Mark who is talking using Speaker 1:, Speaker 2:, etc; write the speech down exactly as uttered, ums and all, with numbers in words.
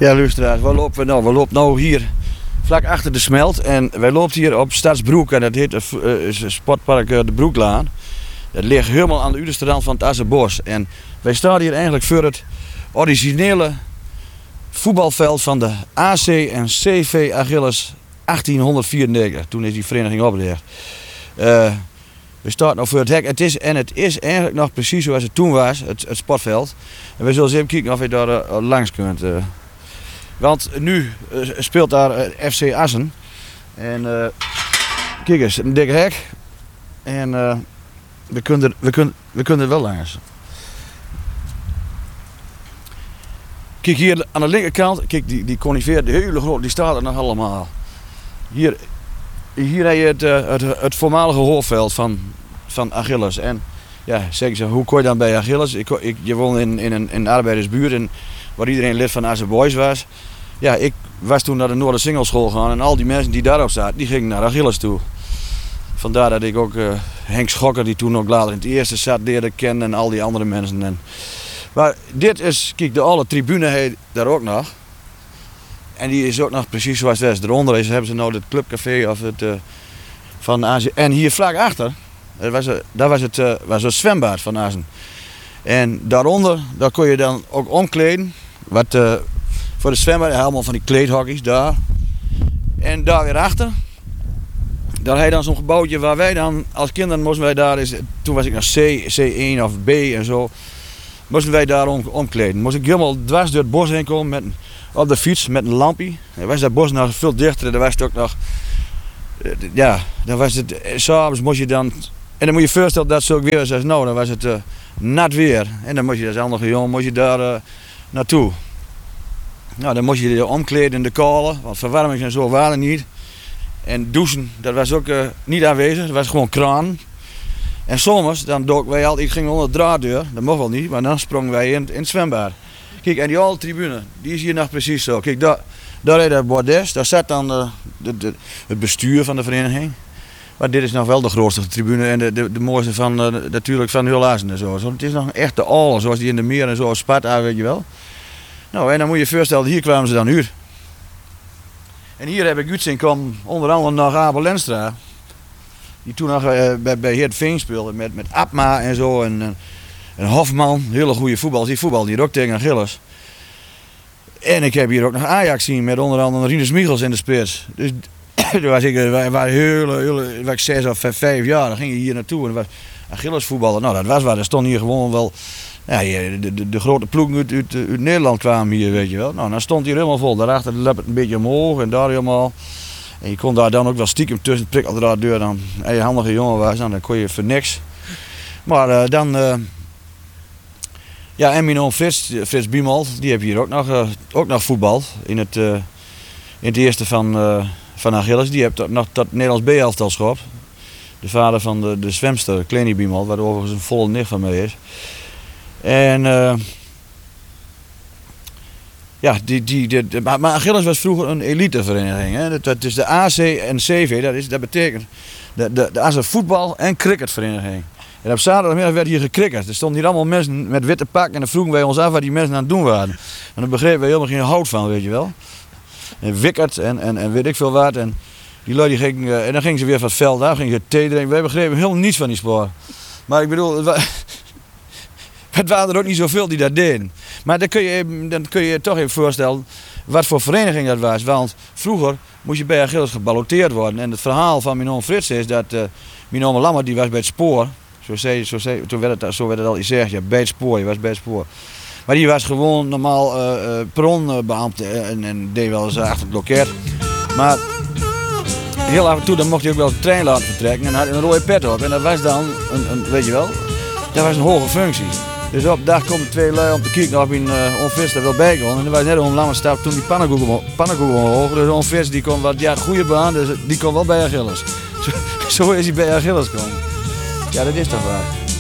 Speaker 1: Ja, luisteraars, we lopen nou, we lopen nou hier vlak achter de Smelt en wij lopen hier op Stadsbroek en dat heet het uh, sportpark uh, de Broeklaan. Het ligt helemaal aan de uiterste rand van het Assenbos en wij staan hier eigenlijk voor het originele voetbalveld van de A C en C V Achilles achttienhonderdvierennegentig. Toen is die vereniging opgericht. Uh, we staan nog voor het hek. Het is, en het is eigenlijk nog precies zoals het toen was, het, het sportveld. En we zullen eens even kijken of je daar uh, langs kunt. Uh. Want nu uh, speelt daar uh, F C Assen. En uh, kijk eens, een dikke hek. En uh, we, kunnen, we, kunnen, we kunnen er wel langs. Kijk hier aan de linkerkant, kijk die, die conifeer, die hele grote, die staat er nog allemaal. Hier, hier heb je het, uh, het, het voormalige hoofdveld van, van Achilles. En ja, zeg ze, hoe kon je dan bij Achilles? Ik, ik, je woonde in, in, een, in een arbeidersbuurt en waar iedereen lid van Assen Boys was. Ja, ik was toen naar de Noordersingelschool gegaan en al die mensen die daarop zaten, die gingen naar Achilles toe. Vandaar dat ik ook uh, Henk Schokker, die toen ook later in het eerste zat, leerde kennen en al die andere mensen. En, maar dit is, kijk, de oude tribune heet daar ook nog. En die is ook nog precies zoals het was. Daaronder is, hebben ze nou het clubcafé of het uh, van Azen. En hier vlak achter, daar was het, daar was het, uh, was het zwembad van Azen. En daaronder, daar kon je dan ook omkleden. Wat uh, voor de zwembad, helemaal van die kleedhokjes daar. En daar weer achter, daar had je dan zo'n gebouwtje waar wij dan, als kinderen moesten wij daar, is, toen was ik nog C, C één of B en zo. Moesten wij daar om, omkleden. Moest ik helemaal dwars door het bos heen komen met, op de fiets met een lampje. Dan was dat bos nog veel dichter. Dan was het ook nog. Ja, dan was het. S'avonds moest je dan. En dan moet je je voorstellen dat ze ook weer was. Nou, dan was het uh, nat weer. En dan moest je als andere jongen moest je daar uh, naartoe. Nou, dan moest je je omkleden in de koude. Want verwarming en zo waren niet. En douchen, dat was ook uh, niet aanwezig. Dat was gewoon kraan. En zomers, dan doken wij altijd, ik ging onder de draaddeur, dat mocht wel niet, maar dan sprongen wij in, in het zwembad. Kijk, en die oude tribune, die is hier nog precies zo. Kijk, daar, daar is het bordes, daar zat dan de, de, de, het bestuur van de vereniging. Maar dit is nog wel de grootste tribune en de, de, de mooiste van, uh, natuurlijk van heel Assen en zo. Het is nog een echte oude, zoals die in de meer en zo, Sparta, weet je wel. Nou, en dan moet je je voorstellen, hier kwamen ze dan uit. En hier heb ik uitzien komen, onder andere naar Abel Lenstra. Die toen nog uh, bij, bij Heert Veen speelde met, met Abma en zo. En, en, en Hofman, hele goede voetbal. Die voetbal hier ook tegen Achilles. En ik heb hier ook nog Ajax zien met onder andere Rinus Michels in de spits. Dus toen was ik, wij waren heel, heel, was ik zes of vijf jaar, dan ging je hier naartoe. En was Achilles voetballen. Nou, dat was waar. Er stond hier gewoon wel. Ja, de, de, de grote ploegen uit, uit, uit Nederland kwamen hier, weet je wel. Nou, dan stond hier helemaal vol. Daarachter liep het een beetje omhoog en daar helemaal. En je kon daar dan ook wel stiekem tussen het prikkeldraad deur dan. En je handige jongen was, dan kon je voor niks. Maar uh, dan. Uh, ja, en mijn oom Frits, Frits Biemald, die heeft hier ook nog, uh, ook nog voetbal. In het, uh, in het eerste van, uh, van Achilles. Die heeft nog dat Nederlands B-elftal schopt. De vader van de, de zwemster, Klenie Biemald, waar overigens een volle nicht van mij is. En. Uh, Ja, die, die, die, die, maar Achilles was vroeger een elitevereniging. Hè? Dat, dat is de A C en C V, dat, is, dat betekent de, de, de Assen voetbal- en cricketvereniging. En op zaterdagmiddag werd hier gecricket. Er stonden hier allemaal mensen met witte pakken en dan vroegen wij ons af wat die mensen aan het doen waren. En daar begrepen wij helemaal geen hout van, weet je wel. En wicket en, en, en weet ik veel wat. En, die lui, die ging, uh, en dan gingen ze weer van het veld af, gingen ze thee drinken. Wij begrepen helemaal niets van die sport. Maar ik bedoel, het waren er ook niet zoveel die dat deden. Maar dan kun, je, dan kun je je toch even voorstellen wat voor vereniging dat was. Want vroeger moest je bij Achilles geballoteerd worden. En het verhaal van mijn oom Frits is dat uh, mijn oom Lammer, die was bij het spoor. Zo, zei, zo, zei, toen werd het, zo werd het al gezegd, ja, bij het spoor, je was bij het spoor. Maar die was gewoon normaal uh, uh, perronbeambte en, en deed wel eens achter het loket. Maar heel af en toe dan mocht hij ook wel de trein laten vertrekken en had een rode pet op. En dat was dan, een, een, weet je wel, dat was een hoge functie. Dus op dag komen twee lui om te kijken of mijn uh, onvis er wel bij kon. En er was net een lange stap toen die pannenkoeken omhoog. Dus onvis die kon wat, ja, goede baan, dus die kon wel bij Achilles. Zo, zo is hij bij Achilles gekomen. Ja, dat is toch waar.